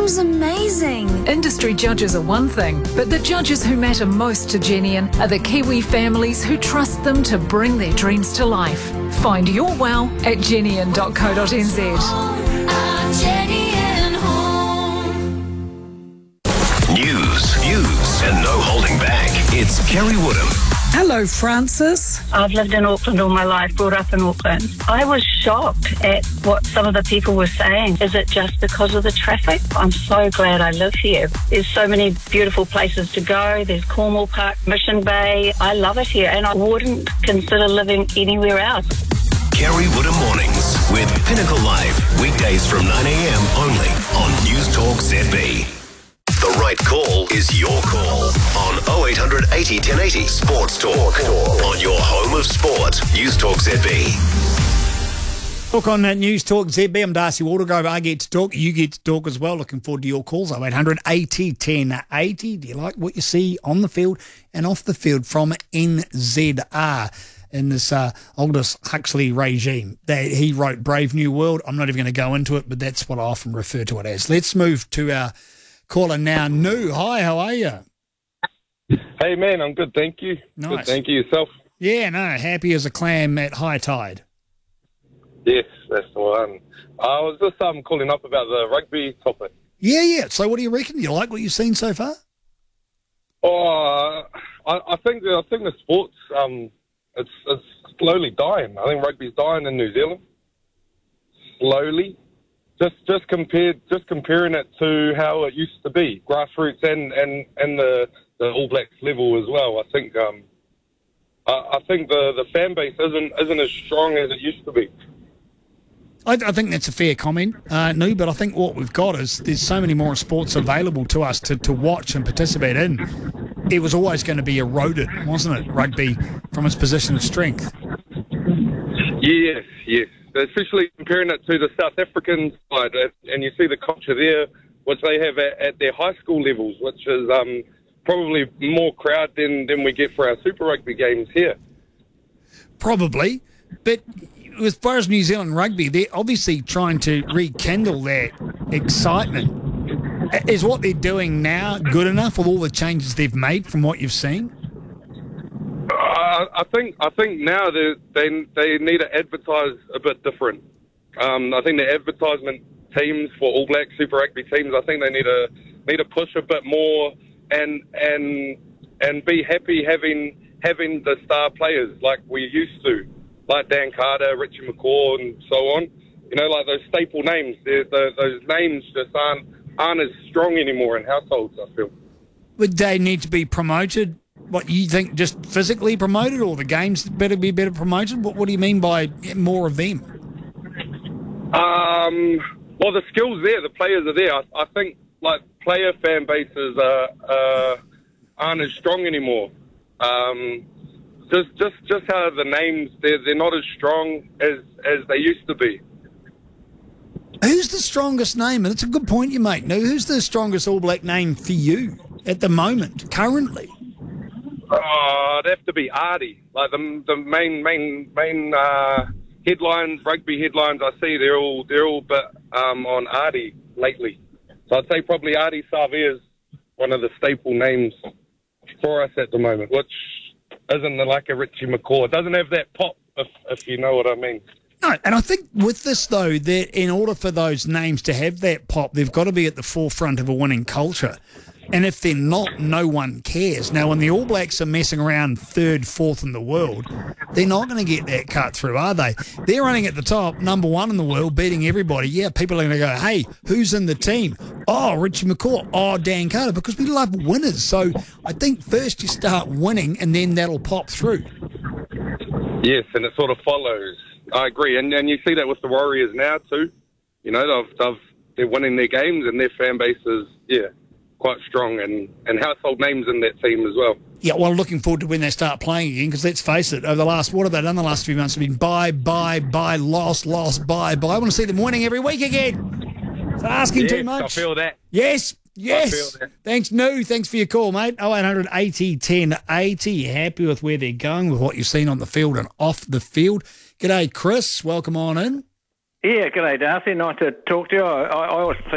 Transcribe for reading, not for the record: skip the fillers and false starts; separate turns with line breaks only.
was amazing.
Industry judges are one thing, but the judges who matter most to Genian are the Kiwi families who trust them to bring their dreams to life. Find your wow at genian.co.nz.
News, views, and no holding back. It's Kerry Woodham.
Hello, Francis.
I've lived in Auckland all my life, brought up in Auckland. I was shocked at what some of the people were saying. Is it just because of the traffic? I'm so glad I live here. There's so many beautiful places to go. There's Cornwall Park, Mission Bay. I love it here, and I wouldn't consider living anywhere else.
Kerry Woodham Mornings with Pinnacle Live. Weekdays from 9 a.m. only on News Talk ZB. The right call is your call on 0800 80 1080 Sports Talk. On your home of sport, News Talk ZB.
Look, on News Talk ZB, I'm Darcy Waldegrove. I get to talk, you get to talk as well. Looking forward to your calls. 0800 80 1080. Do you like what you see on the field and off the field from NZR in this Aldous Huxley regime? That he wrote Brave New World. I'm not even going to go into it, but that's what I often refer to it as. Let's move to our caller now. Nu, hi, how are you?
Hey, man, I'm good, thank you.
Nice.
Good, thank you. Yourself?
Yeah, no, happy as a clam at high tide.
Yes, that's the one. I was just calling up about the rugby topic.
Yeah. So what do you reckon? You like what you've seen so far?
Oh, I think the sport's it's slowly dying. I think rugby's dying in New Zealand. Slowly. Just comparing it to how it used to be, grassroots and the All Blacks level as well. I think the fan base isn't as strong as it used to be.
I think that's a fair comment, Nu, but I think what we've got is there's so many more sports available to us to watch and participate in. It was always going to be eroded, wasn't it, rugby, from its position of strength?
Yes. Especially comparing it to the South African side, and you see the culture there, which they have at their high school levels, which is probably more crowd than we get for our Super Rugby games here.
Probably, but as far as New Zealand rugby, they're obviously trying to rekindle that excitement. Is what they're doing now good enough with all the changes they've made from what you've seen?
I think now they need to advertise a bit different. I think the advertisement teams for All Black Super Rugby teams, I think they need to push a bit more and be happy having the star players like we used to, like Dan Carter, Richie McCaw, and so on. You know, like those staple names. Those names just aren't as strong anymore in households, I feel.
Would they need to be promoted? What, you think just physically promoted, or the games better be better promoted? What do you mean by more of them?
Well, the skills there, the players are there. I think like player fan bases aren't as strong anymore. Just how the names, they're not as strong as they used to be.
Who's the strongest name? And it's a good point you make. Now, who's the strongest All Black name for you at the moment, currently?
It'd have to be Artie. Like the main headlines, rugby headlines I see, they're all bit on Artie lately. So I'd say probably Artie Savea is one of the staple names for us at the moment, which isn't like a Richie McCaw. It doesn't have that pop, if you know what I mean.
No, and I think with this, though, that in order for those names to have that pop, they've got to be at the forefront of a winning culture. And if they're not, no one cares. Now, when the All Blacks are messing around third, fourth in the world, they're not going to get that cut through, are they? They're running at the top, number one in the world, beating everybody. Yeah, people are going to go, hey, who's in the team? Oh, Richie McCaw. Oh, Dan Carter, because we love winners. So I think first you start winning, and then that'll pop through.
Yes, and it sort of follows. I agree. And you see that with the Warriors now, too. You know, they're winning their games, and their fan base is, quite strong, and household names in that team as well.
Yeah, well, looking forward to when they start playing again, because let's face it, over the last, what have they done the last few months? Have been buy, loss, buy. I want to see them winning every week again. It's asking too much.
I feel that.
Yes.
I feel that.
Thanks, Nu. Thanks for your call, mate. 0800 80 1080. You happy with where they're going, with what you've seen on the field and off the field? G'day, Chris. Welcome on in.
Yeah, g'day, Darcy. Nice to talk to you. I always think